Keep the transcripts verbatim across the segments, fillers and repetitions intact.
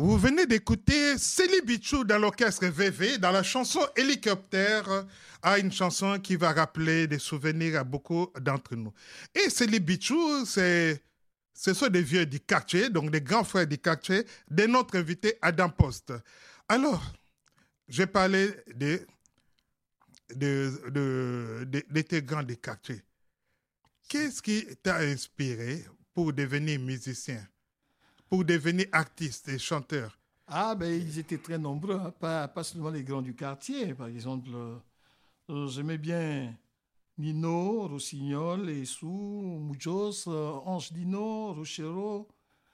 Vous venez d'écouter Célie Bichou dans l'orchestre V V, dans la chanson Hélicoptère, à une chanson qui va rappeler des souvenirs à beaucoup d'entre nous. Et Célie Bichou, c'est, ce sont des vieux du quartier, donc des grands frères du quartier, de notre invité Adam Post. Alors, j'ai parlé de, de, de, de, de tes grands du quartier. Qu'est-ce qui t'a inspiré pour devenir musicien, pour devenir artiste et chanteur? Ah, ben, ils étaient très nombreux, hein. pas, pas seulement les grands du quartier. Par exemple, euh, j'aimais bien Nino, Rossignol, Essou, Mujos, euh, Ange Dino, Rochero,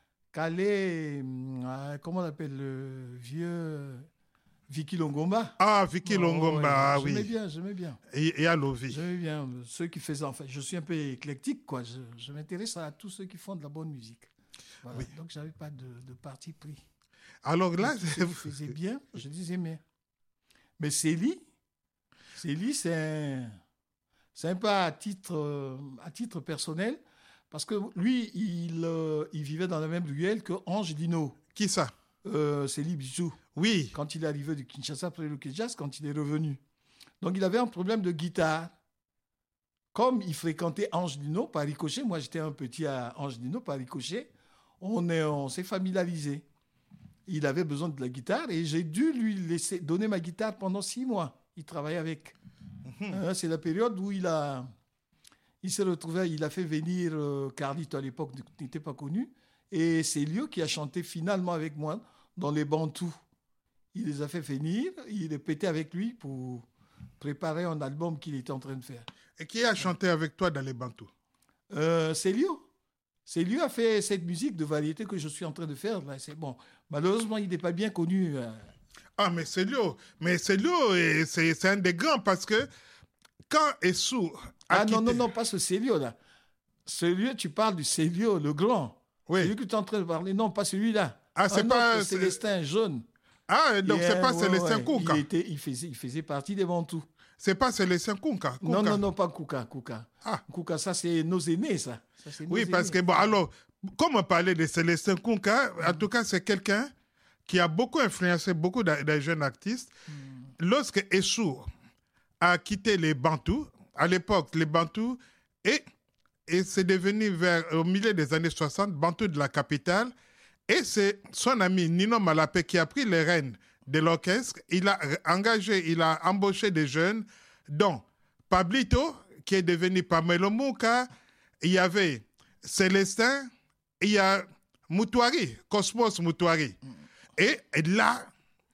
Calais, euh, comment on appelle le vieux Vicky Longomba. Ah, Vicky oh, Longomba, ouais, oui. J'aimais bien, j'aimais bien. Et, et à Lovi. J'aimais bien ceux qui faisaient, enfin, je suis un peu éclectique, quoi. Je, je m'intéresse à tous ceux qui font de la bonne musique. Voilà. Oui. Donc, je n'avais pas de, de parti pris. Alors là, je faisais bien, je disais mais. Mais Célie, Célie, c'est un, c'est un peu à titre, à titre personnel, parce que lui, il, euh, il vivait dans la même ruelle que Ange Dino. Qui ça? euh, Célie Bichou. Oui. Quand il est arrivé de Kinshasa après le Jazz, quand il est revenu. Donc, il avait un problème de guitare. Comme il fréquentait Ange Dino par ricochet, moi, j'étais un petit à Ange Dino par ricochet, on, est, on s'est familiarisé. Il avait besoin de la guitare et j'ai dû lui laisser donner ma guitare pendant six mois. Il travaillait avec. Mm-hmm. euh, c'est la période où il a, il s'est retrouvé, il a fait venir euh, Carlito à l'époque, n'était pas connu, et c'est lui qui a chanté finalement avec moi dans les Bantous. Il les a fait venir, il répétait avec lui pour préparer un album qu'il était en train de faire. Et qui a chanté avec toi dans les Bantous? euh, C'est lui. C'est lui qui a fait cette musique de variété que je suis en train de faire. Là. C'est bon. Malheureusement, il n'est pas bien connu. Euh... Ah, mais c'est lui. Mais c'est lui, et c'est, c'est un des grands parce que quand Essou a Ah quitté... non, non, non, pas ce Célio là. Celui, tu parles du Célio, le grand. Oui. C'est lui que tu es en train de parler. Non, pas celui-là. Ah, c'est un pas... Autre, Célestin jaune. Ah, donc et c'est pas ouais, Célestin ouais. Kouka. Il, était, il, faisait, il faisait partie des Bantous. C'est pas Célestin Kouka. Kouka. Non, non, non, pas Kouka. Kouka. Ah. Kouka, ça, c'est nos aînés, ça. ça c'est nos oui, aînés. parce que, bon, alors, comme on parlait de Célestin Kouka, mm. en tout cas, c'est quelqu'un qui a beaucoup influencé beaucoup de, de jeunes artistes. Mm. Lorsque Essou a quitté les Bantous, à l'époque, les Bantous, et, et c'est devenu vers, au milieu des années soixante, Bantous de la capitale, et c'est son ami Nino Malapé qui a pris les rênes de l'orchestre. Il a engagé, il a embauché des jeunes, dont Pablito, qui est devenu Pamelo Mouka, il y avait Célestin, il y a Moutouari, Cosmos Moutouari. Mm. Et, et là,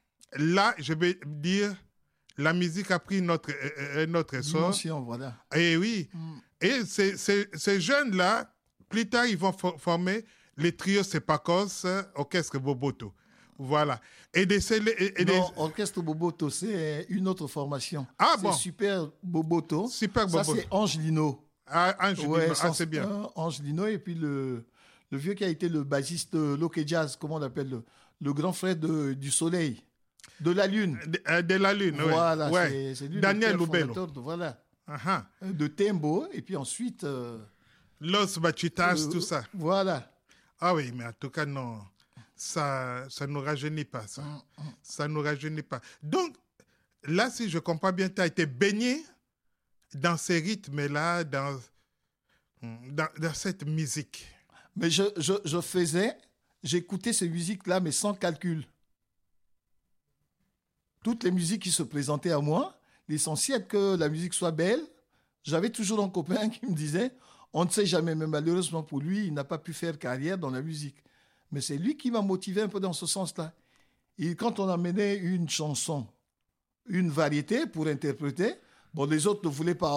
là, je vais dire, la musique a pris notre, euh, notre essor. Dimension, voilà. Et oui. Mm. Et ces, ces, ces jeunes-là, plus tard, ils vont for- former les trios Sepakos, Orchestre Boboto. Voilà. Et des, et, et non, des... Orchestre Boboto, c'est une autre formation. Ah c'est bon? Super Boboto. Super Ça, Boboto. c'est Ange Lino. Ah, Ange Lino, ouais, ah, c'est bien. Un, Ange Lino, et puis le, le vieux qui a été le bassiste de Loke Jazz, comment on l'appelle, le, le grand frère de, du Soleil, de la Lune. De, de la Lune, oui. Voilà, ouais. c'est, c'est lui Daniel le Lubelo. De, voilà. Uh-huh. De Tembo, et puis ensuite... Euh, Los Bachitas, euh, tout ça. Voilà. Ah oui, mais en tout cas, non. Ça ça ne nous rajeunit pas, ça. Mm, mm. Ça ne nous rajeunit pas. Donc, là, si je comprends bien, tu as été baigné dans ces rythmes-là, dans, dans, dans cette musique. Mais je, je, je faisais, j'écoutais ces musiques-là, mais sans calcul. Toutes les musiques qui se présentaient à moi, l'essentiel que la musique soit belle, j'avais toujours un copain qui me disait, on ne sait jamais, mais malheureusement pour lui, il n'a pas pu faire carrière dans la musique. Mais c'est lui qui m'a motivé un peu dans ce sens-là. Et quand on amenait une chanson, une variété pour interpréter, bon, les autres ne voulaient pas.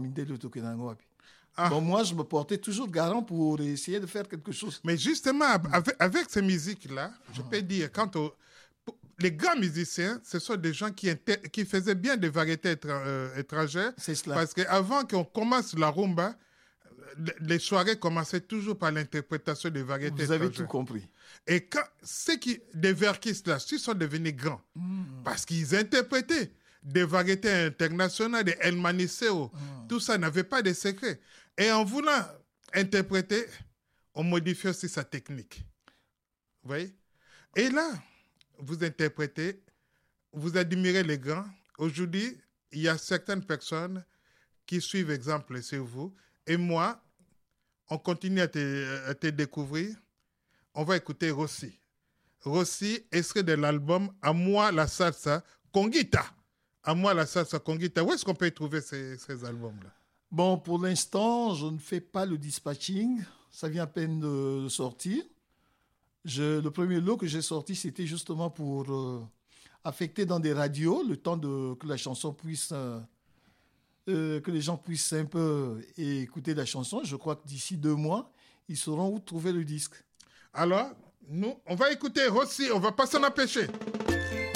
Ah. Bon, moi, je me portais toujours garant pour essayer de faire quelque chose. Mais justement, avec, avec ces musiques-là, je peux dire, quand on, les grands musiciens, ce sont des gens qui, inter, qui faisaient bien des variétés étra, euh, étrangères. C'est cela. Parce qu'avant qu'on commence la rumba, les soirées commençaient toujours par l'interprétation des variétés. Vous avez tout compris. Et quand ceux qui, des verkistes là, ils sont devenus grands, mmh. parce qu'ils interprétaient des variétés internationales, des El Maniceo, mmh. tout ça n'avait pas de secret. Et en voulant interpréter, on modifiait aussi sa technique. Vous voyez? Et là, vous interprétez, vous admirez les grands. Aujourd'hui, il y a certaines personnes qui suivent exemple sur vous. Et moi, on continue à te, à te découvrir. On va écouter Rossi. Rossi, extrait de l'album À moi la salsa Conguita. À moi la salsa Conguita. Où est-ce qu'on peut y trouver ces, ces albums-là? Bon, pour l'instant, je ne fais pas le dispatching. Ça vient à peine de sortir. Je, le premier lot que j'ai sorti, c'était justement pour euh, affecter dans des radios, le temps de, que la chanson puisse... Euh, euh, que les gens puissent un peu écouter la chanson. Je crois que d'ici deux mois, ils sauront où trouver le disque. Alors, nous, on va écouter Rossi. On va pas s'en empêcher.